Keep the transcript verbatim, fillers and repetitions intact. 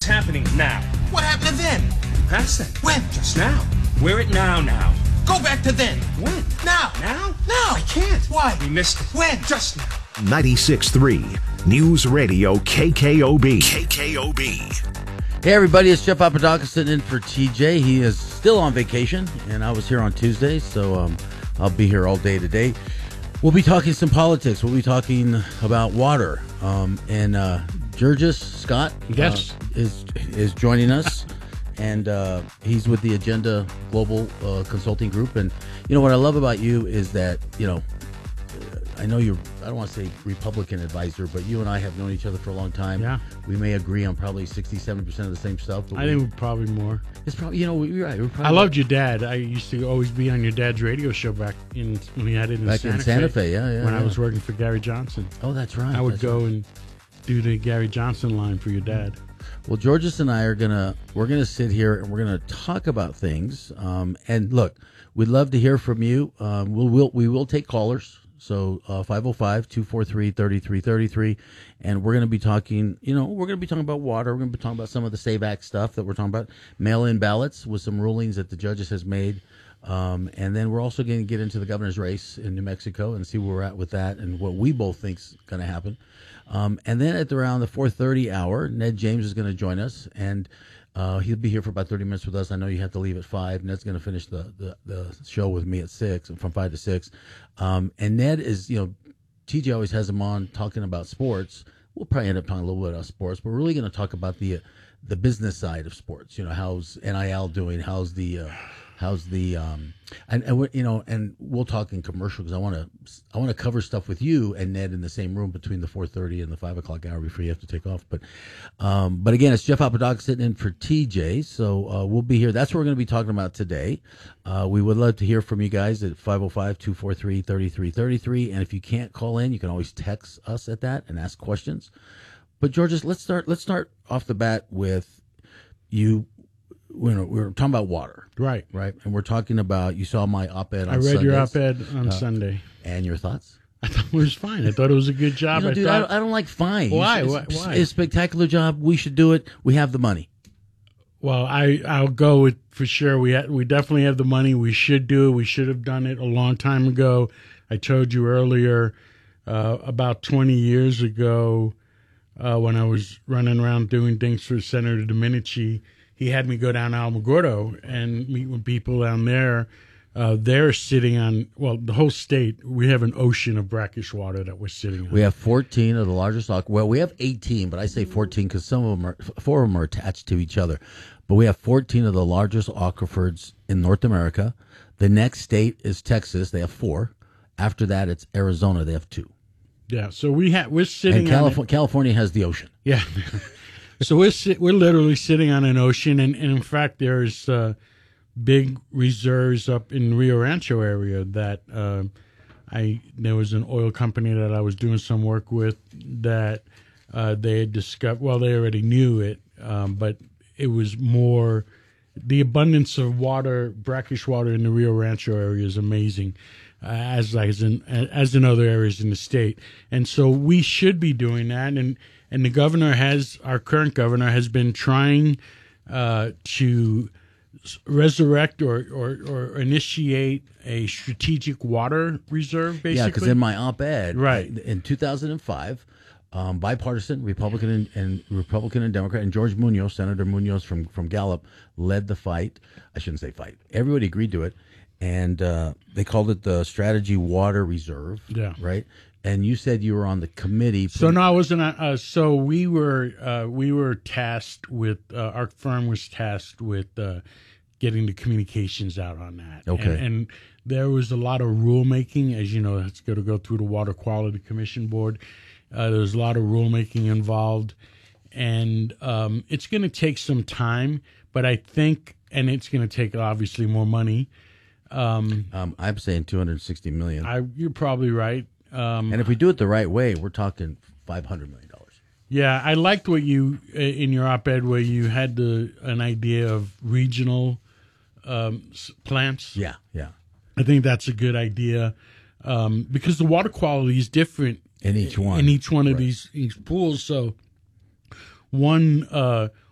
happening now. What happened to then? Past that. When? Just now. We're at now now. Go back to then. When? Now. Now? Now. I can't. Why? We missed it. When? Just now. ninety-six point three News Radio K K O B. K K O B. Hey everybody, it's Jeff Papadakis sitting in for T J. He is still on vacation, and I was here on Tuesday, so um, I'll be here all day today. We'll be talking some politics. We'll be talking about water. Um, and uh, Georges Scott yes. uh, is is joining us, and uh, he's with the Agenda Global uh, Consulting Group. And you know what I love about you is that, you know, I know you're, I don't want to say Republican advisor, but you and I have known each other for a long time. Yeah. We may agree on probably sixty-seven percent of the same stuff. But I we, think we're probably more. It's probably, you know, you're right. We're probably I loved your dad. I used to always be on your dad's radio show back in when he had it in back Santa in Santa Fe. Fe, yeah, yeah. When yeah. I was working for Gary Johnson. Oh, that's right. I would that's go right. and do the Gary Johnson line for your dad. Well, Georges and I are gonna we're gonna sit here and we're gonna talk about things. Um, and look, we'd love to hear from you. Um, we'll, we'll we will take callers. So uh, five oh five, two four three, three three three three, and we're going to be talking, you know, we're going to be talking about water. We're going to be talking about some of the SAVE Act stuff that we're talking about, mail-in ballots with some rulings that the judges has made. Um, and then we're also going to get into the governor's race in New Mexico and see where we're at with that and what we both think is going to happen. Um, and then at around the four thirty hour, Ned James is going to join us, and Uh, he'll be here for about thirty minutes with us. I know you have to leave at five. Ned's going to finish the, the, the show with me at six, from five to six. Um, and Ned is, you know, T J always has him on talking about sports. We'll probably end up talking a little bit about sports, but we're really going to talk about the the business side of sports. You know, how's N I L doing? How's the uh, how's the um, and, and we're, you know, and we'll talk in commercial because I want to I want to cover stuff with you and Ned in the same room between the four thirty and the five o'clock hour before you have to take off. But um, but again, it's Jeff Papadakis sitting in for T J, so uh, we'll be here. That's what we're going to be talking about today. Uh, we would love to hear from you guys at five oh five, two four three, three three three three, and if you can't call in, you can always text us at that and ask questions. But Georges, let's start. Let's start off the bat with you. We're, we're talking about water, Right. right? And we're talking about, you saw my op-ed on I read Sundays, your op-ed on uh, Sunday. and your thoughts. I thought it was fine. I thought it was a good job. You know, I dude, thought, I, don't, I don't like fine. Why? It's, Why? it's, Why? it's a spectacular job. We should do it. We have the money. Well, I I'll go with for sure. We ha- we definitely have the money. We should do it. We should have done it a long time ago. I told you earlier, uh, about twenty years ago, uh, when I was running around doing things for Senator Domenici, he had me go down to Alamogordo and meet with people down there. Uh, they're sitting on, well, the whole state, we have an ocean of brackish water that we're sitting on. We have fourteen of the largest, well, we have eighteen, but I say fourteen because some of them are, four of them are attached to each other. But we have fourteen of the largest aquifers in North America. The next state is Texas. They have four. After that, it's Arizona. They have two. Yeah, so we ha- we're sitting And on Calif- it. California has the ocean. Yeah. So we're sit- we're literally sitting on an ocean, and, and in fact, there's uh, big reserves up in Rio Rancho area that uh, I there was an oil company that I was doing some work with that uh, they had discovered. Well, they already knew it, um, but it was more the abundance of water, brackish water in the Rio Rancho area is amazing. Uh, as as in as in other areas in the state, and so we should be doing that. And and the governor has our current governor has been trying uh, to resurrect or, or or initiate a strategic water reserve. Basically, Yeah, because in my op-ed, Right. in two thousand five, um, bipartisan, Republican and, and Republican and Democrat, and George Munoz, Senator Munoz from from Gallup, led the fight. I shouldn't say fight. Everybody agreed to it. And uh, they called it the Strategy Water Reserve. Yeah. Right. And you said you were on the committee. So no, I wasn't. Uh, so we were uh, we were tasked with uh, our firm was tasked with uh, getting the communications out on that. Okay. And, and there was a lot of rulemaking, as you know, it's going to go through the Water Quality Commission Board. Uh, there was a lot of rulemaking involved, and um, it's going to take some time. But I think, and it's going to take obviously more money. Um, Um, I'm saying two hundred sixty million dollars. I, you're probably right. Um, And if we do it the right way, we're talking five hundred million dollars. yeah, I liked what you uh, in your op-ed where you had the an idea of regional um, s- plants. Yeah, yeah. I think that's a good idea um, because the water quality is different In each one. in each one of Right. these, these pools. So one uh,